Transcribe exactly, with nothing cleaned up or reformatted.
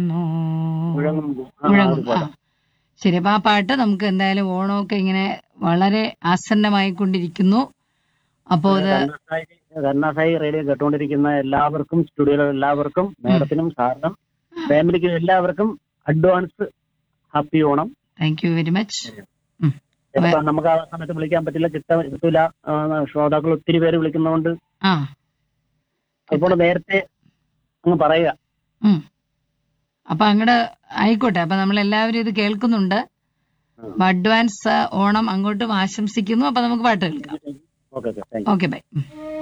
മുഴങ്ങും ആ, മുഴങ്ങും. ആ അതുപോലെ. ശരി, അപ്പൊ ആ പാട്ട് നമുക്ക് എന്തായാലും ഓണമൊക്കെ ഇങ്ങനെ വളരെ ആസന്നമായിക്കൊണ്ടിരിക്കുന്നു. അപ്പോ അത് കരുണാസായി കരുണാസായി റേഡിയോ കേട്ടുകൊണ്ടിരിക്കുന്ന എല്ലാവർക്കും, സ്റ്റുഡിയോയിലെ എല്ലാവർക്കും, മേഡത്തിനും സാറിനും ഫാമിലിക്കും എല്ലാവർക്കും advance happy Onam. Thank you very much. ചിലപ്പോ നമുക്ക് ആ സമയത്ത് വിളിക്കാൻ പറ്റില്ല, കിട്ടാൻ കിട്ടൂല. ആ, ശ്രോതാക്കൾ ഒത്തിരി പേര് വിളിക്കുന്നതുകൊണ്ട് ആ അതുകൊണ്ട് നേരത്തെ അങ്ങ് പറയുക. ഉം. അപ്പൊ അങ്ങോട്ട് ആയിക്കോട്ടെ. അപ്പൊ നമ്മൾ എല്ലാവരും ഇത് കേൾക്കുന്നുണ്ട്. അപ്പൊ അഡ്വാൻസ് ഓണം അങ്ങോട്ടും ആശംസിക്കുന്നു. അപ്പൊ നമുക്ക് പാട്ട് കേൾക്കാം. Okay okay thank you. Okay bye.